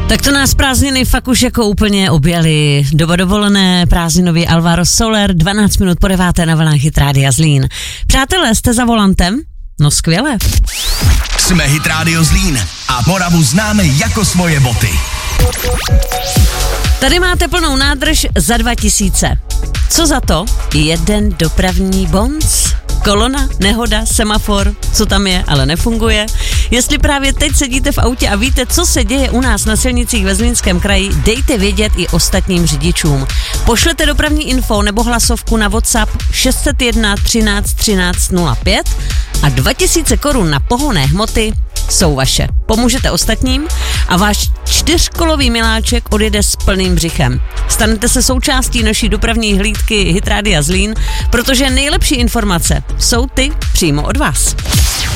Tak to nás prázdniny fakt už jako úplně objeli. Doba dovolené, prázdninový Alvaro Soler, 12 minut po 9 na vlnách Hit Rádia Zlín. Přátelé, jste za volantem? No skvěle. Jsme Hit Radio Zlín a Moravu známe jako svoje boty. Tady máte plnou nádrž za 2000. Co za to? Jeden dopravní bonc? Kolona, nehoda, semafor, co tam je, ale nefunguje. Jestli právě teď sedíte v autě a víte, co se děje u nás na silnicích ve Zlínském kraji, dejte vědět i ostatním řidičům. Pošlete dopravní info nebo hlasovku na WhatsApp 601 13 13 05 a 2000 korun na pohonné hmoty jsou vaše. Pomůžete ostatním a váš 4kolový miláček odjede s plným břichem. Stanete se součástí naší dopravní hlídky Hit Rádia Zlín, protože nejlepší informace jsou ty přímo od vás.